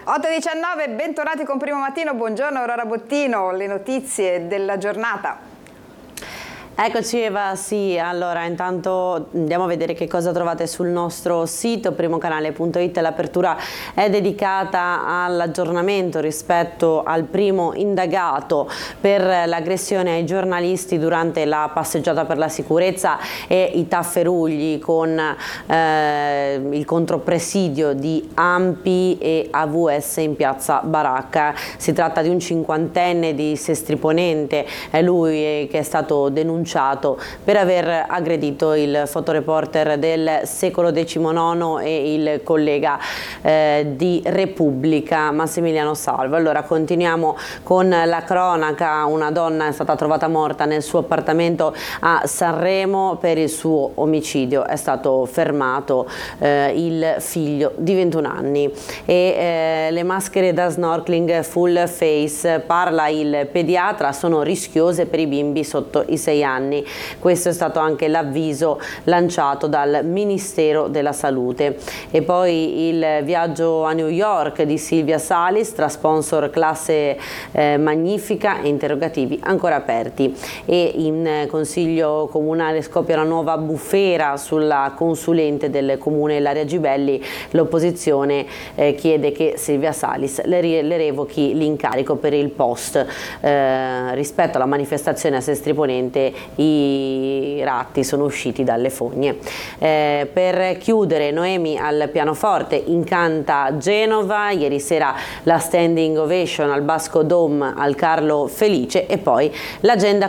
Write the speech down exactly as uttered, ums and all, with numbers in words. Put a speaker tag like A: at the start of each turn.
A: otto e diciannove, bentornati con Primo Mattino, buongiorno Aurora Bottino, le notizie della giornata.
B: Eccoci Eva, sì, allora intanto andiamo a vedere che cosa trovate sul nostro sito primocanale punto it. L'apertura è dedicata all'aggiornamento rispetto al primo indagato per l'aggressione ai giornalisti durante la passeggiata per la sicurezza e i tafferugli con eh, il contropresidio di Ampi e A V S in piazza Baracca. Si tratta di un cinquantenne di Sestri Ponente, è lui che è stato denunciato per aver aggredito il fotoreporter del Secolo diciannove e il collega eh, di Repubblica Massimiliano Salvo. Allora continuiamo con la cronaca. Una donna è stata trovata morta nel suo appartamento a Sanremo per il suo omicidio. È stato fermato eh, il figlio di ventuno anni. E eh, le maschere da snorkeling full face, parla il pediatra, sono rischiose per i bimbi sotto i sei anni. Questo è stato anche l'avviso lanciato dal Ministero della Salute. E poi il viaggio a New York di Silvia Salis, tra sponsor classe eh, magnifica e interrogativi ancora aperti. E in Consiglio Comunale scoppia una nuova bufera sulla consulente del Comune Ilaria Gibelli. L'opposizione eh, chiede che Silvia Salis le, le revochi l'incarico per il post. Eh, rispetto alla manifestazione a Sestri Ponente, i ratti sono usciti dalle fogne. Eh, per chiudere, Noemi al pianoforte incanta Genova, ieri sera la standing ovation al Basco Dome al Carlo Felice, e poi l'agenda